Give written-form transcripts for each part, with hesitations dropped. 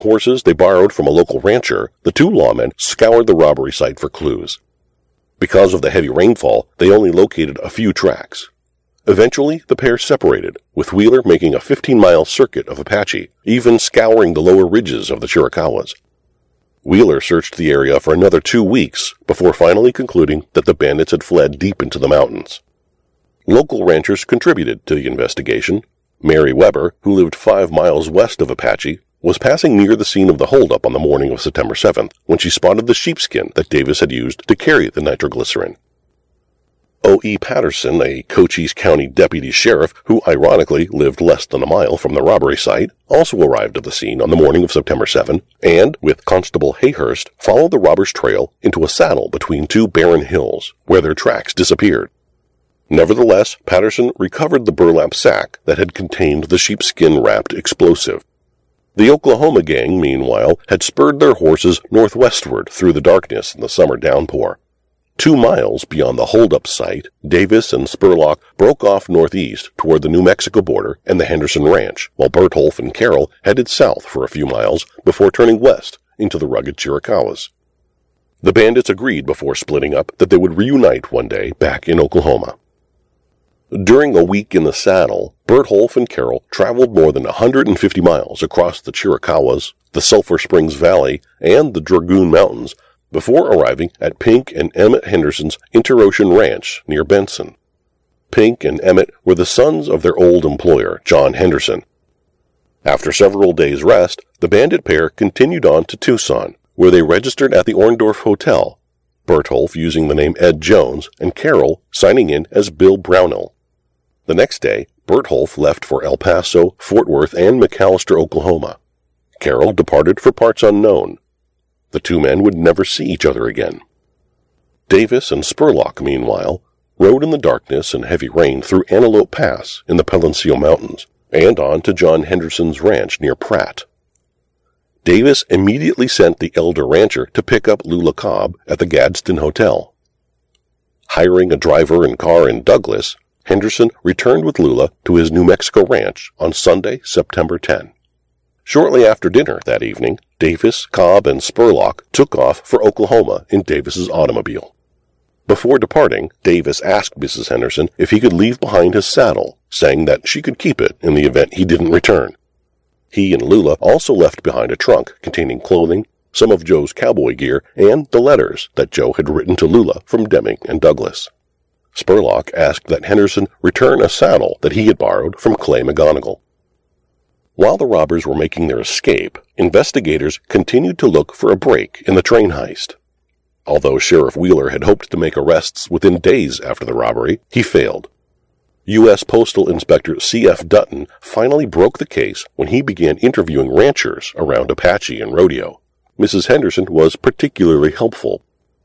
Horses they borrowed from a local rancher, the two lawmen scoured the robbery site for clues. Because of the heavy rainfall, they only located a few tracks. Eventually, the pair separated, with Wheeler making a 15-mile circuit of Apache, even scouring the lower ridges of the Chiricahuas. Wheeler searched the area for another 2 weeks before finally concluding that the bandits had fled deep into the mountains. Local ranchers contributed to the investigation. Mary Weber, who lived 5 miles west of Apache, was passing near the scene of the holdup on the morning of September 7th when she spotted the sheepskin that Davis had used to carry the nitroglycerin. O.E. Patterson, a Cochise County deputy sheriff who ironically lived less than a mile from the robbery site, also arrived at the scene on the morning of September 7 and, with Constable Hayhurst, followed the robbers' trail into a saddle between two barren hills, where their tracks disappeared. Nevertheless, Patterson recovered the burlap sack that had contained the sheepskin-wrapped explosive. The Oklahoma gang, meanwhile, had spurred their horses northwestward through the darkness in the summer downpour. 2 miles beyond the holdup site, Davis and Spurlock broke off northeast toward the New Mexico border and the Henderson Ranch, while Bertholf and Carroll headed south for a few miles before turning west into the rugged Chiricahuas. The bandits agreed before splitting up that they would reunite one day back in Oklahoma. During a week in the saddle, Bertholf and Carroll traveled more than 150 miles across the Chiricahuas, the Sulphur Springs Valley, and the Dragoon Mountains, before arriving at Pink and Emmett Henderson's Interocean Ranch near Benson. Pink and Emmett were the sons of their old employer, John Henderson. After several days' rest, the bandit pair continued on to Tucson, where they registered at the Orndorff Hotel, Bertholf using the name Ed Jones and Carroll signing in as Bill Brownell. The next day, Bertholf left for El Paso, Fort Worth, and McAlester, Oklahoma. Carroll departed for parts unknown. The two men would never see each other again. Davis and Spurlock, meanwhile, rode in the darkness and heavy rain through Antelope Pass in the Peloncillo Mountains, and on to John Henderson's ranch near Pratt. Davis immediately sent the elder rancher to pick up Lula Cobb at the Gadsden Hotel. Hiring a driver and car in Douglas, Henderson returned with Lula to his New Mexico ranch on Sunday, September 10. Shortly after dinner that evening, Davis, Cobb, and Spurlock took off for Oklahoma in Davis's automobile. Before departing, Davis asked Mrs. Henderson if he could leave behind his saddle, saying that she could keep it in the event he didn't return. He and Lula also left behind a trunk containing clothing, some of Joe's cowboy gear, and the letters that Joe had written to Lula from Deming and Douglas. Spurlock asked that Henderson return a saddle that he had borrowed from Clay McGonigal. While the robbers were making their escape, investigators continued to look for a break in the train heist. Although Sheriff Wheeler had hoped to make arrests within days after the robbery, he failed. U.S. Postal Inspector C.F. Dutton finally broke the case when he began interviewing ranchers around Apache and Rodeo. Mrs. Henderson was particularly helpful.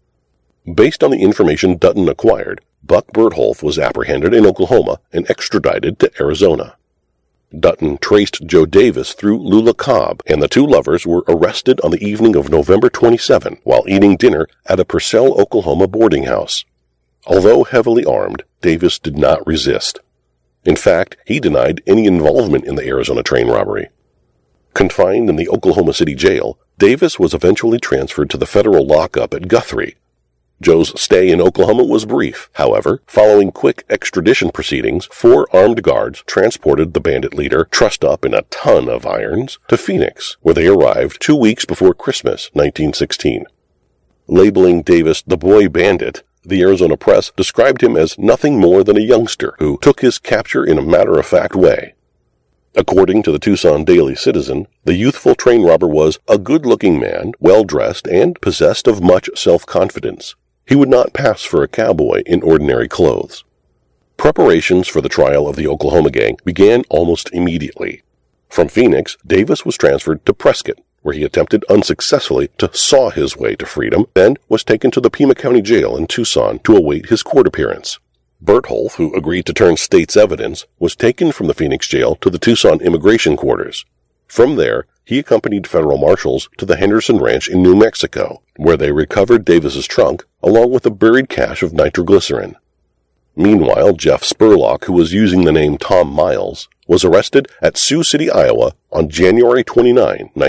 Based on the information Dutton acquired, Buck Bertholf was apprehended in Oklahoma and extradited to Arizona. Dutton traced Joe Davis through Lula Cobb, and the two lovers were arrested on the evening of November 27 while eating dinner at a Purcell, Oklahoma boarding house. Although heavily armed, Davis did not resist. In fact, he denied any involvement in the Arizona train robbery. Confined in the Oklahoma City jail, Davis was eventually transferred to the federal lockup at Guthrie. Joe's stay in Oklahoma was brief. However, following quick extradition proceedings, 4 armed guards transported the bandit leader, trussed up in a ton of irons, to Phoenix, where they arrived 2 weeks before Christmas, 1916. Labeling Davis the boy bandit, the Arizona press described him as nothing more than a youngster who took his capture in a matter-of-fact way. According to the Tucson Daily Citizen, the youthful train robber was a good-looking man, well-dressed, and possessed of much self-confidence. He would not pass for a cowboy in ordinary clothes. Preparations for the trial of the Oklahoma gang began almost immediately. From Phoenix, Davis was transferred to Prescott, where he attempted unsuccessfully to saw his way to freedom, then was taken to the Pima County Jail in Tucson to await his court appearance. Bertholf, who agreed to turn state's evidence, was taken from the Phoenix jail to the Tucson immigration quarters. From there, he accompanied federal marshals to the Henderson Ranch in New Mexico, where they recovered Davis's trunk, along with a buried cache of nitroglycerin. Meanwhile, Jeff Spurlock, who was using the name Tom Miles, was arrested at Sioux City, Iowa on January 29,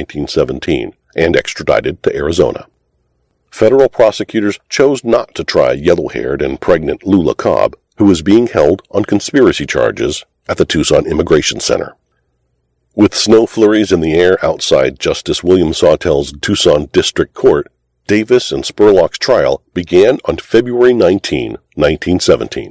1917, and extradited to Arizona. Federal prosecutors chose not to try yellow-haired and pregnant Lula Cobb, who was being held on conspiracy charges at the Tucson Immigration Center. With snow flurries in the air outside Justice William Sawtell's Tucson District Court, Davis and Spurlock's trial began on February 19, 1917.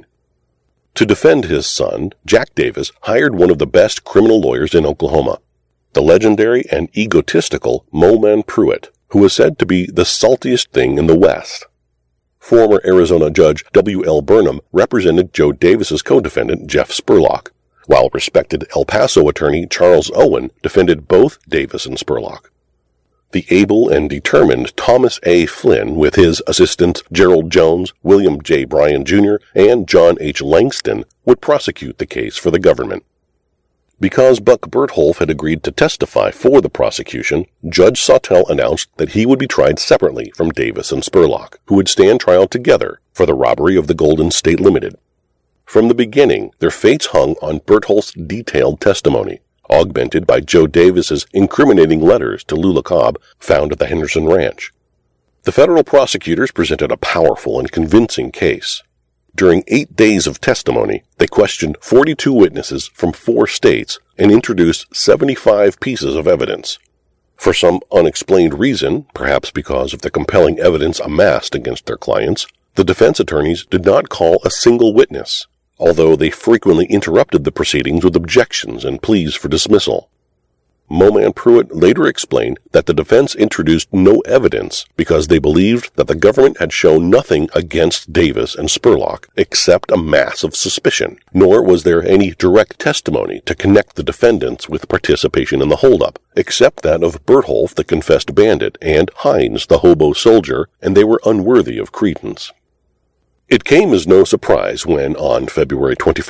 To defend his son, Jack Davis hired one of the best criminal lawyers in Oklahoma, the legendary and egotistical Moulman Pruitt, who was said to be the saltiest thing in the West. Former Arizona Judge W.L. Burnham represented Joe Davis's co-defendant, Jeff Spurlock, while respected El Paso attorney Charles Owen defended both Davis and Spurlock. The able and determined Thomas A. Flynn, with his assistants Gerald Jones, William J. Bryan, Jr., and John H. Langston, would prosecute the case for the government. Because Buck Bertholf had agreed to testify for the prosecution, Judge Sawtell announced that he would be tried separately from Davis and Spurlock, who would stand trial together for the robbery of the Golden State Limited. From the beginning, their fates hung on Bertholf's detailed testimony, augmented by Joe Davis's incriminating letters to Lula Cobb found at the Henderson Ranch. The federal prosecutors presented a powerful and convincing case. During 8 days of testimony, they questioned 42 witnesses from 4 states and introduced 75 pieces of evidence. For some unexplained reason, perhaps because of the compelling evidence amassed against their clients, the defense attorneys did not call a single witness, although they frequently interrupted the proceedings with objections and pleas for dismissal. Moulman Pruitt later explained that the defense introduced no evidence because they believed that the government had shown nothing against Davis and Spurlock except a mass of suspicion, nor was there any direct testimony to connect the defendants with participation in the holdup, except that of Bertholf, the confessed bandit, and Hines, the hobo soldier, and they were unworthy of credence. It came as no surprise when, on February 24,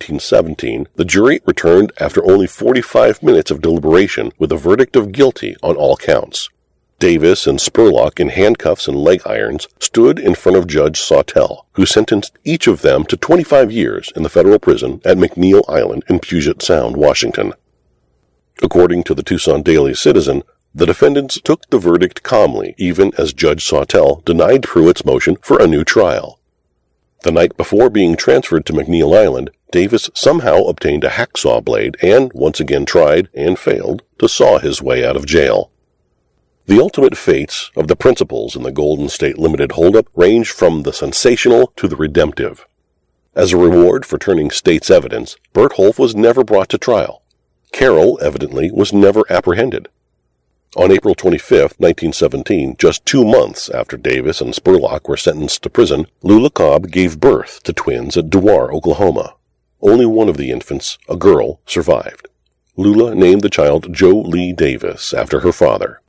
1917, the jury returned after only 45 minutes of deliberation with a verdict of guilty on all counts. Davis and Spurlock, in handcuffs and leg irons, stood in front of Judge Sawtell, who sentenced each of them to 25 years in the federal prison at McNeil Island in Puget Sound, Washington. According to the Tucson Daily Citizen, the defendants took the verdict calmly, even as Judge Sawtell denied Pruitt's motion for a new trial. The night before being transferred to McNeil Island, Davis somehow obtained a hacksaw blade and once again tried, and failed, to saw his way out of jail. The ultimate fates of the principals in the Golden State Limited holdup range from the sensational to the redemptive. As a reward for turning state's evidence, Bertholf was never brought to trial. Carroll, evidently, was never apprehended. On April 25, 1917, just 2 months after Davis and Spurlock were sentenced to prison, Lula Cobb gave birth to twins at Dewar, Oklahoma. Only one of the infants, a girl, survived. Lula named the child Joe Lee Davis after her father.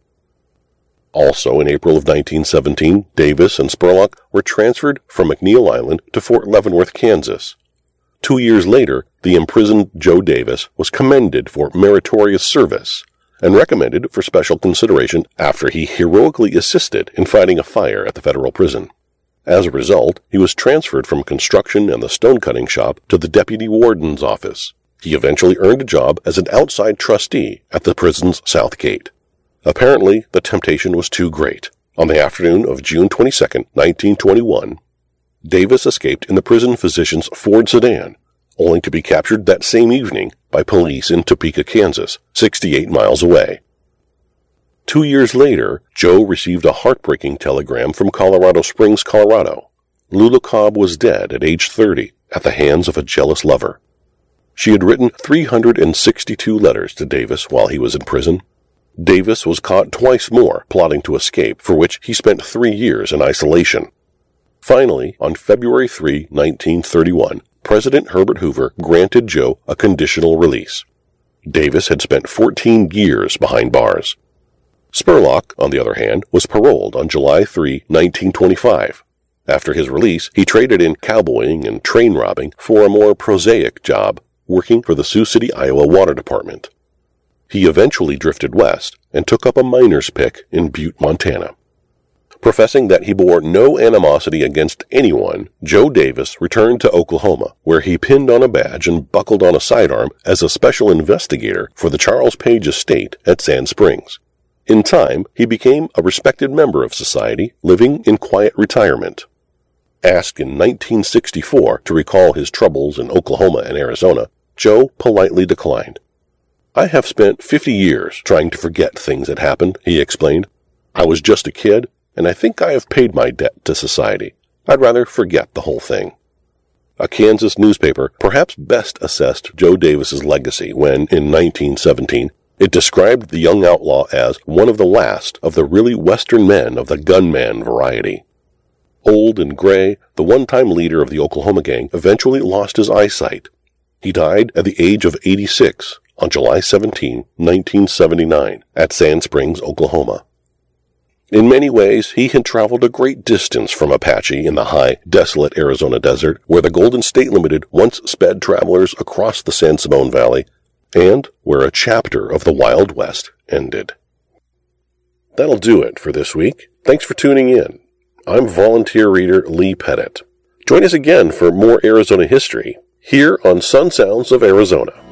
Also in April of 1917, Davis and Spurlock were transferred from McNeil Island to Fort Leavenworth, Kansas. 2 years later, the imprisoned Joe Davis was commended for meritorious service and recommended for special consideration after he heroically assisted in fighting a fire at the federal prison. As a result, he was transferred from construction and the stone-cutting shop to the deputy warden's office. He eventually earned a job as an outside trustee at the prison's south gate. Apparently, the temptation was too great. On the afternoon of June 22, 1921, Davis escaped in the prison physician's Ford sedan, only to be captured that same evening by police in Topeka, Kansas, 68 miles away. 2 years later, Joe received a heartbreaking telegram from Colorado Springs, Colorado. Lula Cobb was dead at age 30 at the hands of a jealous lover. She had written 362 letters to Davis while he was in prison. Davis was caught twice more plotting to escape, for which he spent 3 years in isolation. Finally, on February 3, 1931, President Herbert Hoover granted Joe a conditional release. Davis had spent 14 years behind bars. Spurlock, on the other hand, was paroled on July 3, 1925. After his release, he traded in cowboying and train robbing for a more prosaic job, working for the Sioux City, Iowa Water Department. He eventually drifted west and took up a miner's pick in Butte, Montana. Professing that he bore no animosity against anyone, Joe Davis returned to Oklahoma, where he pinned on a badge and buckled on a sidearm as a special investigator for the Charles Page estate at Sand Springs. In time, he became a respected member of society, living in quiet retirement. Asked in 1964 to recall his troubles in Oklahoma and Arizona, Joe politely declined. "I have spent 50 years trying to forget things that happened," he explained. "I was just a kid, and I think I have paid my debt to society. I'd rather forget the whole thing." A Kansas newspaper perhaps best assessed Joe Davis's legacy when, in 1917, it described the young outlaw as one of the last of the really Western men of the gunman variety. Old and gray, the one-time leader of the Oklahoma gang eventually lost his eyesight. He died at the age of 86 on July 17, 1979, at Sand Springs, Oklahoma. In many ways, he had traveled a great distance from Apache in the high, desolate Arizona desert, where the Golden State Limited once sped travelers across the San Simon Valley, and where a chapter of the Wild West ended. That'll do it for this week. Thanks for tuning in. I'm volunteer reader Lee Pettit. Join us again for more Arizona history, here on Sun Sounds of Arizona.